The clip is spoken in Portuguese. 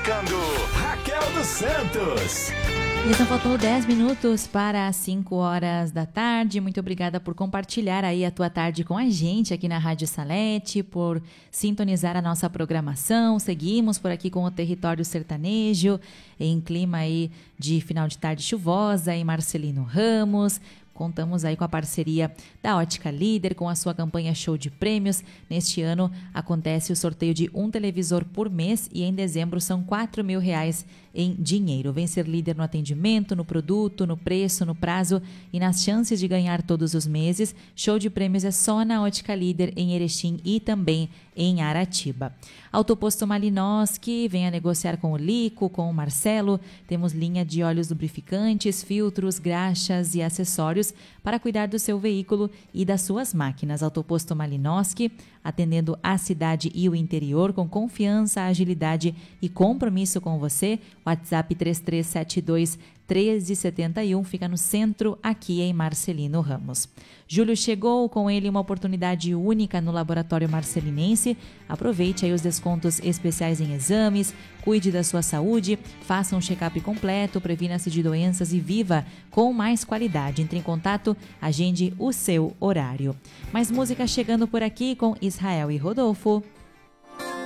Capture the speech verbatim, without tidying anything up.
apresentando Raquel dos Santos. E só faltou dez minutos para as cinco horas da tarde. Muito obrigada por compartilhar aí a tua tarde com a gente aqui na Rádio Salete, por sintonizar a nossa programação. Seguimos por aqui com o Território Sertanejo, em clima aí de final de tarde chuvosa, em Marcelino Ramos. Contamos aí com a parceria da Ótica Líder, com a sua campanha Show de Prêmios. Neste ano acontece o sorteio de um televisor por mês e em dezembro são quatro mil reais em dinheiro. Vem ser líder no atendimento, no produto, no preço, no prazo e nas chances de ganhar todos os meses. Show de Prêmios é só na Ótica Líder, em Erechim e também em Aratiba. Autoposto Malinoski, venha negociar com o Lico, com o Marcelo. Temos linha de óleos lubrificantes, filtros, graxas e acessórios para cuidar do seu veículo e das suas máquinas. Autoposto Malinoski, atendendo a cidade e o interior com confiança, agilidade e compromisso com você. WhatsApp três três sete dois, um três sete um, fica no centro, aqui em Marcelino Ramos. Júlio chegou, com ele uma oportunidade única no Laboratório Marcelinense. Aproveite aí os descontos especiais em exames, cuide da sua saúde, faça um check-up completo, previna-se de doenças e viva com mais qualidade. Entre em contato, agende o seu horário. Mais música chegando por aqui com Israel e Rodolfo.